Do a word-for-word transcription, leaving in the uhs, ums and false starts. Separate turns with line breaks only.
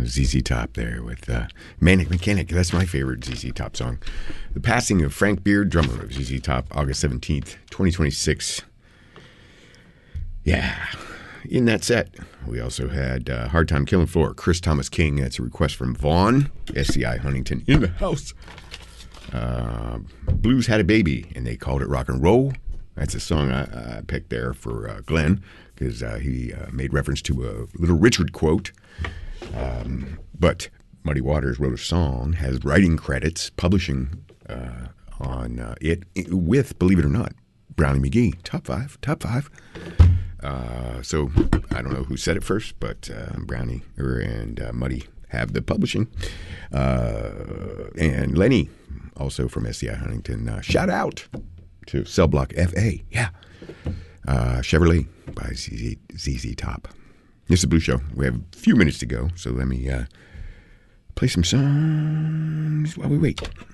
Z Z Top there with uh, Manic Mechanic. That's my favorite Z Z Top song. The passing of Frank Beard, drummer of Z Z Top, August seventeenth, twenty twenty-six. Yeah. In that set, we also had uh, Hard Time Killing Floor, Chris Thomas King. That's a request from Vaughn, S C I Huntington in the house. Uh, Blues Had a Baby, and they called it rock and roll. That's a song I, I picked there for uh, Glenn, because uh, he uh, made reference to a Little Richard quote. Um, but Muddy Waters wrote a song, has writing credits, publishing uh, on uh, it, it with, believe it or not, Brownie McGhee. Top five, top five. Uh, so I don't know who said it first, but uh, Brownie and uh, Muddy have the publishing. Uh, and Lenny, also from S C I Huntington, uh, shout out to Cell Block F A. Yeah. Uh, Chevrolet by Z Z, Z Z Top. This is the Blue Show. We have a few minutes to go, so let me uh, play some songs while we wait.